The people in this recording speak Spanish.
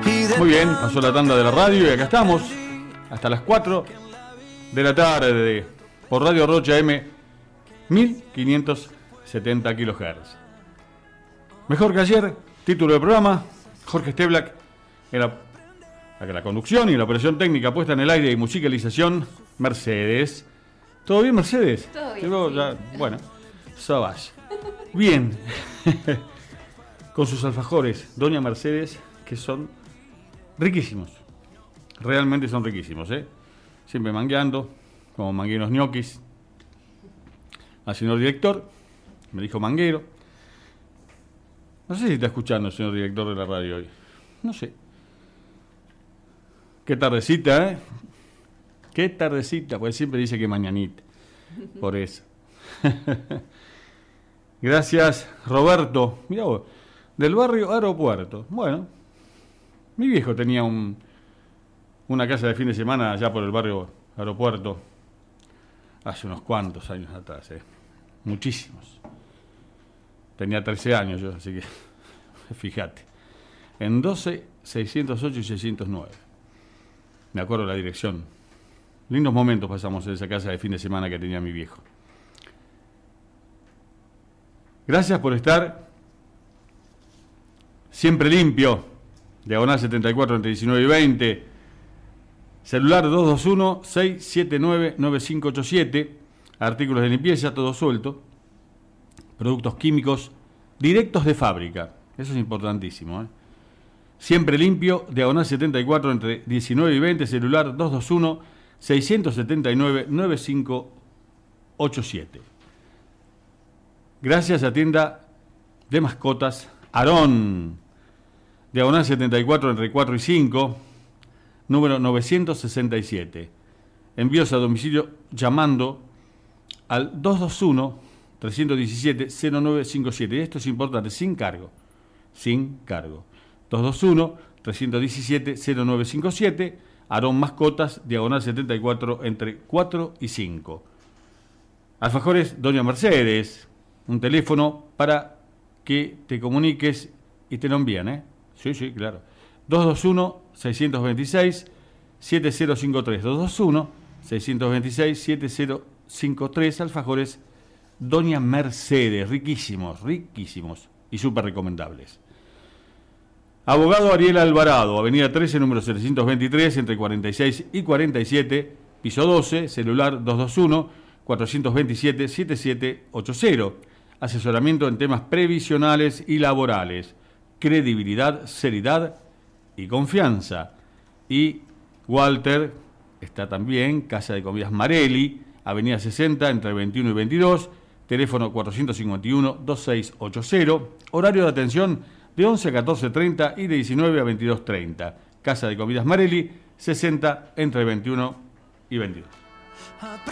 Muy bien, pasó la tanda de la radio y acá estamos hasta las 4 de la tarde por Radio Rocha M 1570 kHz. Mejor que ayer, título del programa, Jorge Steblack en la conducción y la operación técnica puesta en el aire y musicalización, Mercedes. ¿Todo bien, Mercedes? Todo bien. Digo, Sí. ya, bueno, Savage. Bien. Con sus alfajores, Doña Mercedes, que son riquísimos. Realmente son riquísimos, ¿eh? Siempre mangueando, como mangué unos ñoquis. Al señor director, me dijo manguero. No sé si está escuchando el señor director de la radio hoy. No sé. Qué tardecita, ¿eh? Qué tardecita, porque siempre dice que mañanita. Por eso. Gracias, Roberto. Mirá vos, del barrio Aeropuerto. Bueno, mi viejo tenía una casa de fin de semana allá por el barrio Aeropuerto. Hace unos cuantos años atrás, muchísimos. Tenía 13 años yo, así que fíjate. En 12, 608 y 609. Me acuerdo la dirección. Lindos momentos pasamos en esa casa de fin de semana que tenía mi viejo. Gracias por estar siempre limpio. Diagonal 74 entre 19 y 20. Celular 221-679-9587. Artículos de limpieza, todo suelto. Productos químicos directos de fábrica. Eso es importantísimo, ¿eh? Siempre limpio, diagonal 74 entre 19 y 20, celular 221-679-9587. Gracias a tienda de mascotas Aarón, diagonal 74 entre 4 y 5, número 967. Envíos a domicilio llamando al 221-317-0957. Y esto es importante, sin cargo. Sin cargo. 221-317-0957. Aarón Mascotas, diagonal 74 entre 4 y 5. Alfajores Doña Mercedes. Un teléfono para que te comuniques y te lo envían, ¿eh? Sí, sí, claro. 221-626-7053. 221-626-7053. Alfajores Doña Mercedes. Riquísimos, riquísimos y súper recomendables. Abogado Ariel Alvarado, avenida 13, número 723, entre 46 y 47, piso 12, celular 221-427-7780. Asesoramiento en temas previsionales y laborales. Credibilidad, seriedad y confianza. Y Walter está también, Casa de Comidas Marelli, avenida 60, entre 21 y 22, teléfono 451-2680, horario de atención de 11 a 14:30 y de 19 a 22:30. Casa de Comidas Marelli, 60, entre 21 y 22.